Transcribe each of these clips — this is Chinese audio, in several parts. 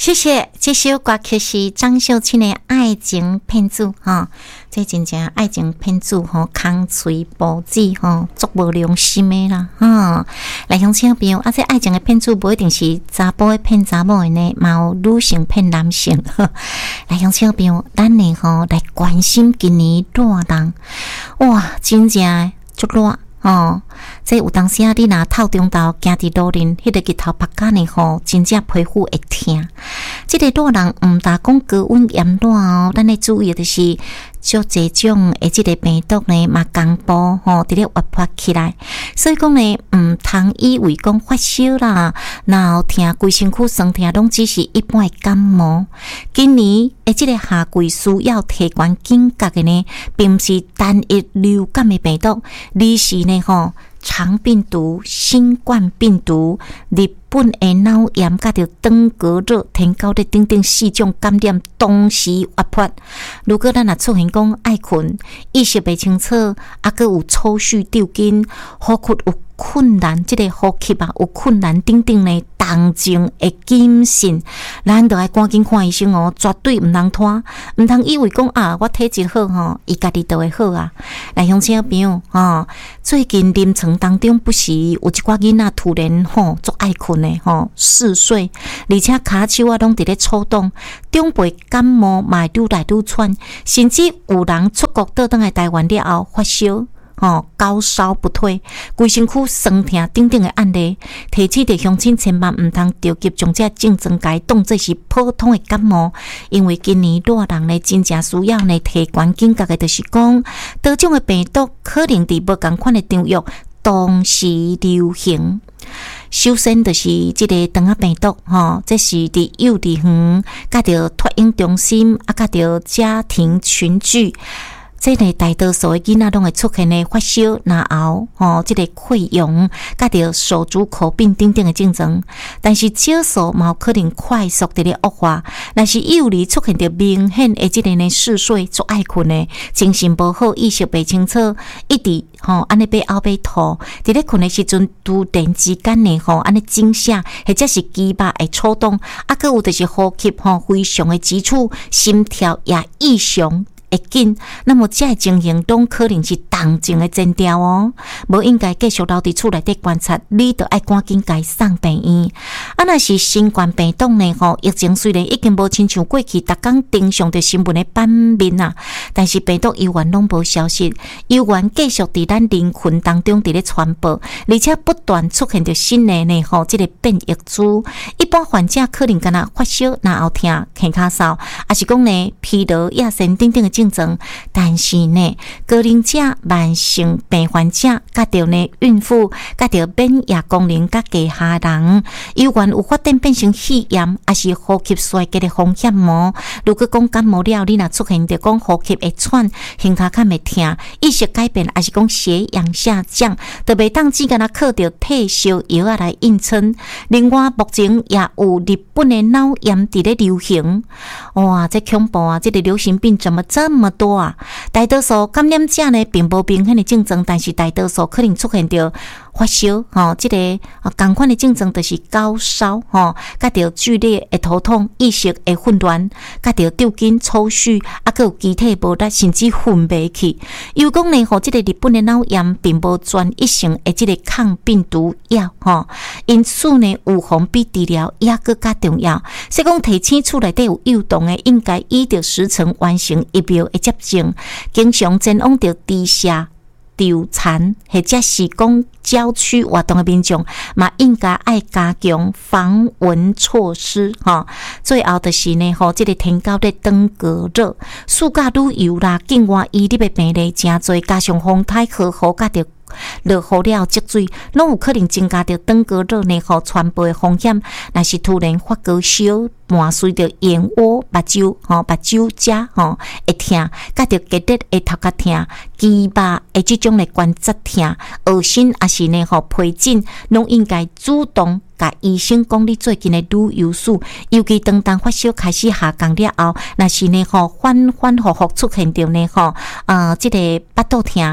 谢谢，这首歌曲是张秀清的《爱情骗子》哈，这真正爱情骗子吼，空嘴无子吼，足无良心的啦哈。来乡亲朋友，这爱情的骗子不一定是查甫的骗查某的呢，嘛有女性骗男性。来乡亲朋友，咱呢吼来关心今年热浪，哇，真正足热。这有当时啊，你若透中昼行伫路面，迄个日头晒干呢吼，真正皮肤会痛。这个热人毋但讲高温炎热哦，咱要注意的就是足侪种的这个病毒呢，嘛公布吼，伫咧活泼起来。所以讲呢，毋通以为讲发烧啦，然后痛规身躯酸痛，拢只是一般的感冒。今年的这个夏季需要提悬警觉的呢，并毋是单一流感的病毒，而是呢吼。肠病毒、新冠病毒、日本的脑炎，甲着登革热、天高的等等4种感染同时活泼。如果咱若出现讲爱困、意识袂清楚，还佫有抽搐、抽筋、呼吸有困难，这个呼吸啊有困难等等呢，动静会谨慎，咱就要赶紧看医生哦，绝对毋通拖，毋通以为讲啊，我体质好吼，伊家己就会好啊。来乡亲朋友最近临床当中不时有一寡囡仔突然足爱困的4岁，而且骹手啊拢伫咧抽动，长辈感冒嘛愈来愈喘，甚至有人出国倒转来台湾了后发烧。高烧不退，规身躯酸痛等等的案例，提醒着乡亲千万毋通着急将这症状改当作是普通的感冒，因为今年热人呢真正需要呢提悬警觉的，就是讲多种的病毒可能伫无同款的场域同时流行。首先就是这个肠仔病毒这是伫幼稚园、甲着托婴中心甲着家庭群聚。这个大多数的囡仔拢会出现的发烧、然后这个溃疡、甲着手足口病等等的症状，但是少数嘛有可能快速伫咧恶化。若是幼儿出现着明显的这个呢嗜睡、足爱困的，精神无好、意识袂清楚，一直安尼被凹被吐，伫咧困的时阵突然之间呢安尼惊吓，或者是肌肉会抽动，佫有就是呼吸非常的急促，心跳也异常。会紧，那么这情形拢可能是动静的前兆哦，无应该继续留伫厝内底观察，你就爱赶紧该送病院。若是新冠病毒呢疫情虽然已经无亲像过去逐工登上着新闻的版面啊，但是病毒依然拢无消息，依然继续伫咱人群当中伫咧传播，而且不断出现着新的呢这个变异株。一般患者可能敢若发烧，然后痛咳咳嗽，还是讲呢疲劳、亚神等等的症状，但是呢，高龄者、慢性病患者、甲着呢孕妇、甲着免疫功能甲低下人，有关有发展变成肺炎，还是呼吸衰竭的风险哦。如果讲感冒了，你若出现着讲呼吸会喘、胸骹较会痛、意识改变，还是讲血氧下降，就袂当只敢若靠着退烧药啊来应撑。另外，目前也有日本的脑炎伫咧流行，哇，这恐怖啊！这个流行病怎么这么多啊？大多数感染者呢，并无明显的症状，但是大多数可能出现着发烧，这个同款的症状就是高烧，甲着剧烈的头痛、意识的混乱，甲着抽筋、抽搐，佫有机体无力，甚至昏迷去。又讲呢，这个日本的脑炎并无专一性的这个抗病毒药，因此呢，预防比治疗也更加重要。所以讲，提醒厝内底有幼童的，应该依着时程完成疫苗的接种，经常前往着地下丢残或者是讲郊区活动的民众，嘛应该爱加强防蚊措施最后就是呢这个天高的登革热、暑假旅游啦、境外移入的病例真多，加上风台呵护甲着落雨了积水，拢有可能增加着登革热呢传播的风险。若是突然发高烧，伴随着眼窝、目睭、遮会痛，甲着结直会头壳痛、肌肉的这种的关节痛、恶心，还是呢皮疹，拢应该主动甲医生讲你最近的旅游史，尤其当发烧开始下降了后，若是呢反复出现着呢这个腹肚痛。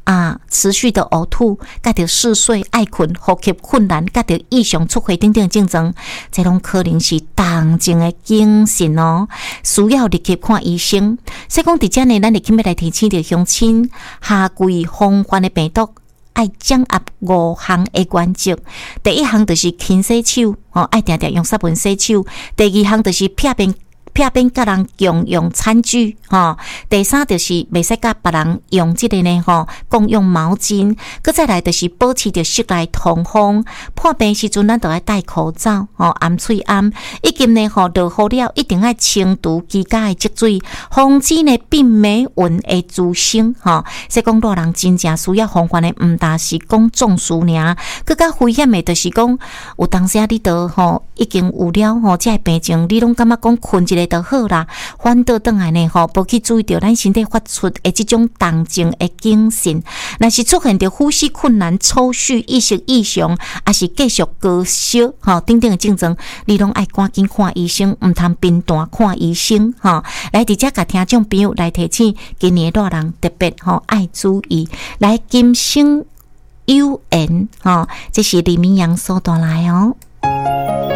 持续的呕吐，甲着嗜睡、爱困、呼吸困难，甲着异常出血等等症状，这拢可能是重症的精神哦，需要立即看医生。所以讲，伫遮呢，咱立即要来提醒着乡亲，夏季防范的病毒。爱掌握5项的原则，第一项就是勤洗手，爱定定用湿文洗手；第二项就是避免甲人共用餐具，第三就是袂使甲别人用这个呢，共用毛巾。佮再来就是保持着室内通风，破病时阵咱都要戴口罩，按喙按。以及呢，落雨了一定要清除居家的积水，防止呢病媒蚊的滋生，所以讲大人真正需要防范的，毋但是讲中暑尔，佮较危险的，就是讲有当时你都已经有了这病症，你拢感觉讲困一个就好啦，反倒转来呢无去注意到咱身体发出的这种动静的警讯，若是出现着呼吸困难、抽搐、意识异常，还是继续高烧等等的症状，你拢爱赶紧看医生，毋通边断看医生来伫遮甲听众朋友来提醒，今年的大人特别爱注意，来金星有缘这是李明阳所带来哦。